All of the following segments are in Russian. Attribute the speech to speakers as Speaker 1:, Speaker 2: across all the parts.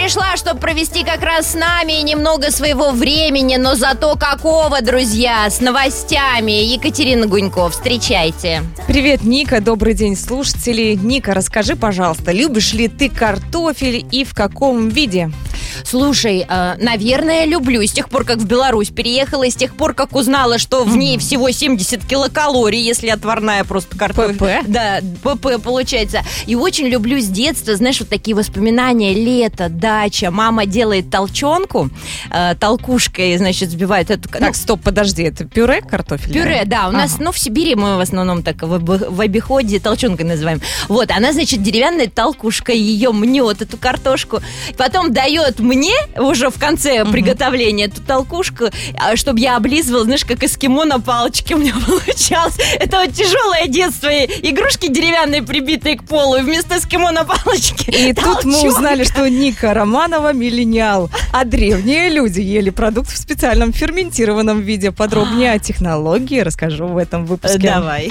Speaker 1: пришла, чтобы провести как раз с нами немного своего времени, но зато какого, друзья, с новостями. Екатерина Гунько, встречайте.
Speaker 2: Привет, Ника, добрый день, слушатели. Ника, расскажи, пожалуйста, любишь ли ты картофель и в каком виде?
Speaker 1: Слушай, наверное, люблю. С тех пор, как в Беларусь переехала, и с тех пор, как узнала, что в ней всего 70 килокалорий, если отварная просто картофель.
Speaker 2: ПП?
Speaker 1: Да, ПП получается. И очень люблю с детства, знаешь, вот такие воспоминания. Лето, дача, мама делает толченку, толкушкой, значит, взбивает эту...
Speaker 2: Так, стоп, подожди, это пюре картофельное?
Speaker 1: Пюре, да, у нас, в Сибири мы в основном так в обиходе толченкой называем. Вот, она, значит, деревянной толкушкой ее мнет, эту картошку, потом дает мне уже в конце приготовления эту толкушку, чтобы я облизывала, знаешь, как эскимо на палочке у меня получалось. Это вот тяжелое детство, игрушки деревянные, прибитые к полу, и вместо эскимо на палочке
Speaker 2: И
Speaker 1: толчонка.
Speaker 2: тут мы узнали, что Ника Романова миллениал, а древние люди ели продукт в специальном ферментированном виде. Подробнее о технологии расскажу в этом выпуске.
Speaker 1: Давай.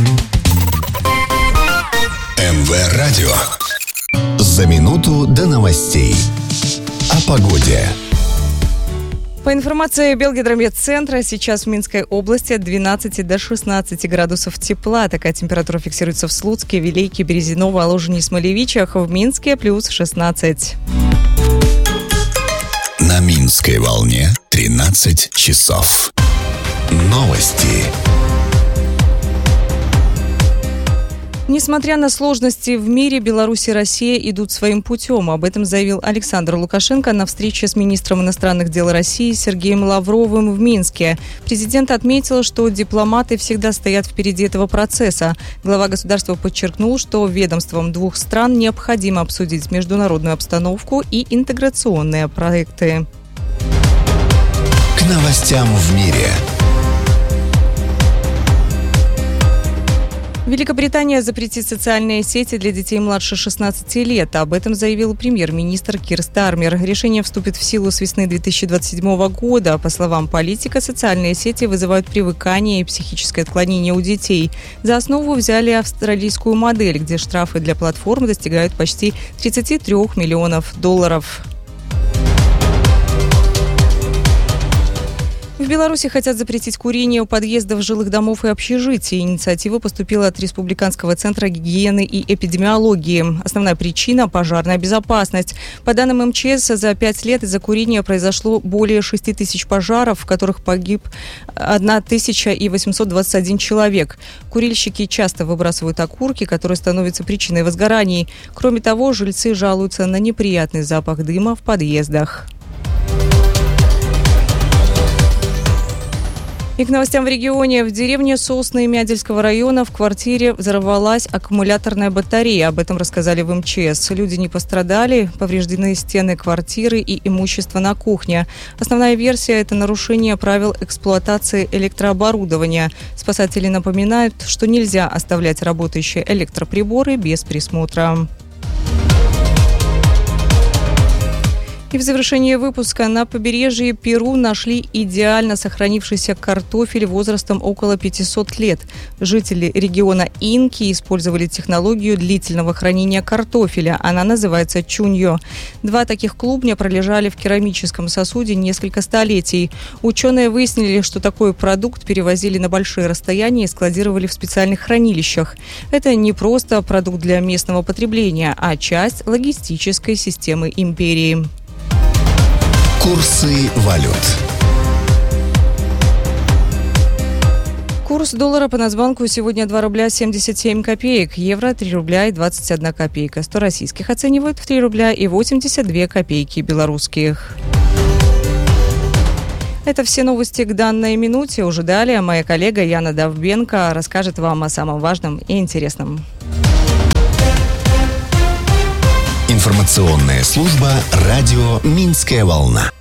Speaker 3: МВ Радио. За минуту до новостей. О погоде.
Speaker 2: По информации Белгидромедцентра, сейчас в Минской области от 12 до 16 градусов тепла. Такая температура фиксируется в Слуцке, Вилейке, Березиново, Оложине и Смолевичах. В Минске плюс 16.
Speaker 3: На Минской волне 13 часов. Новости.
Speaker 2: Несмотря на сложности в мире, Беларусь и Россия идут своим путем. Об этом заявил Александр Лукашенко на встрече с министром иностранных дел России Сергеем Лавровым в Минске. Президент отметил, что дипломаты всегда стоят впереди этого процесса. Глава государства подчеркнул, что ведомствам двух стран необходимо обсудить международную обстановку и интеграционные проекты.
Speaker 3: К новостям в мире.
Speaker 2: Великобритания запретит социальные сети для детей младше 16 лет. Об этом заявил премьер-министр Кир Стармер. Решение вступит в силу с весны 2027 года. По словам политика, социальные сети вызывают привыкание и психическое отклонение у детей. За основу взяли австралийскую модель, где штрафы для платформ достигают почти 33 миллионов долларов. В Беларуси хотят запретить курение у подъездов жилых домов и общежитий. Инициатива поступила от Республиканского центра гигиены и эпидемиологии. Основная причина – пожарная безопасность. По данным МЧС, за 5 лет из-за курения произошло более 6 тысяч пожаров, в которых погиб 1821 человек. Курильщики часто выбрасывают окурки, которые становятся причиной возгораний. Кроме того, жильцы жалуются на неприятный запах дыма в подъездах. И к новостям в регионе. В деревне Сосны Мядельского района в квартире взорвалась аккумуляторная батарея. Об этом рассказали в МЧС. Люди не пострадали, повреждены стены квартиры и имущество на кухне. Основная версия – это нарушение правил эксплуатации электрооборудования. Спасатели напоминают, что нельзя оставлять работающие электроприборы без присмотра. И в завершении выпуска: на побережье Перу нашли идеально сохранившийся картофель возрастом около 500 лет. Жители региона Инки использовали технологию длительного хранения картофеля. Она называется чуньо. 2 таких клубня пролежали в керамическом сосуде несколько столетий. Ученые выяснили, что такой продукт перевозили на большие расстояния и складировали в специальных хранилищах. Это не просто продукт для местного потребления, а часть логистической системы империи.
Speaker 3: Курсы валют.
Speaker 2: Курс доллара по Нацбанку сегодня 2 рубля 77 копеек, евро 3 рубля и 21 копейка, 100 российских оценивают в 3 рубля и 82 копейки белорусских. Это все новости к данной минуте. Уже далее моя коллега Яна Довбенко расскажет вам о самом важном и интересном.
Speaker 3: Информационная служба «Радио Минская волна».